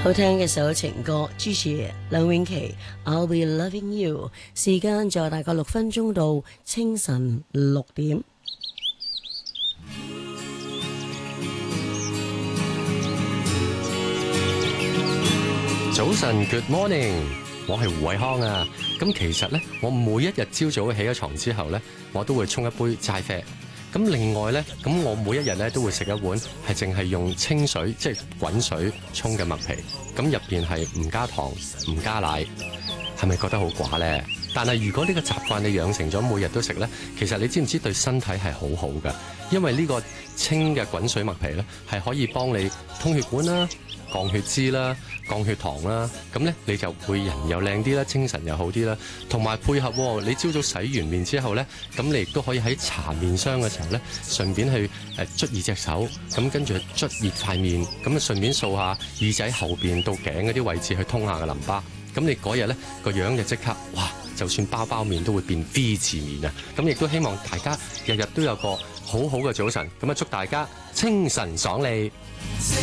好聽嘅首情歌，支持梁詠琪 I'll be loving you。時間就大概6分鐘到清晨6點。 早晨 ，Good morning， 我係胡偉康啊。咁其實呢，我每一日朝早起咗床之後呢，我都會沖一杯齋啡。咁另外呢，咁我每一日呢都會食一碗係淨係用清水，即係滾水沖嘅麥皮。咁入邊係唔加糖、唔加奶，係咪覺得好寡呢？但係如果呢個習慣你養成咗每日都食呢，其實你知唔知對身體係好好㗎？因為呢個清嘅滾水麥皮呢，係可以幫你通血管啦、降血脂啦、降血糖啦，咁呢，你就會人又靚啲啦，精神又好啲啦，同埋配合你朝早洗完面之後呢，咁你亦都可以喺搽面霜嘅時候呢，順便去捽熱隻手，咁跟住捽熱塊面，咁啊順便掃下耳仔後邊到頸嗰啲位置去通下個淋巴，咁你嗰日呢個樣就即刻哇！就算包面都會變 V 字面啊！咁亦都希望大家日日都有個好好嘅早晨，咁啊祝大家清晨爽利。